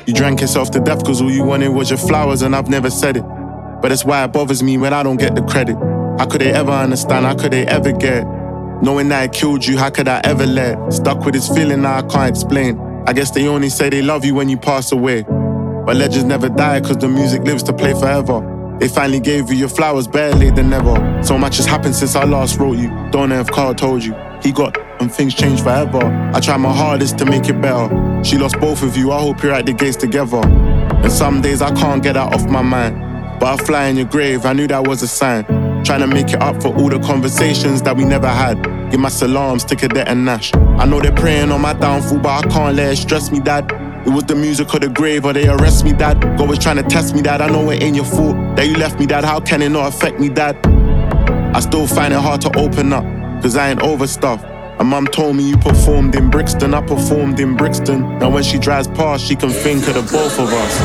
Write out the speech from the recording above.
You drank yourself to death cause all you wanted was your flowers, and I've never said it. But it's why it bothers me when I don't get the credit. How could they ever understand? How could they ever get it? Knowing that it killed you, how could I ever let it? Stuck with this feeling that I can't explain. I guess they only say they love you when you pass away. But legends never die cause the music lives to play forever. They finally gave you your flowers, better late than never. So much has happened since I last wrote you. Don't know if Carl told you. He got and things changed forever. I tried my hardest to make it better. She lost both of you, I hope you're at the gates together. And some days I can't get that off my mind. But I fly in your grave, I knew that was a sign. Trying to make it up for all the conversations that we never had. Give my salams to Cadet and Nash. I know they're praying on my downfall, but I can't let it stress me, Dad. It was the music or the grave, or they arrest me, Dad. God was trying to test me, Dad. I know it ain't your fault that you left me, Dad. How can it not affect me, Dad? I still find it hard to open up, cause I ain't over stuff. And Mum told me you performed in Brixton, I performed in Brixton. Now when she drives past, she can think of the both of us.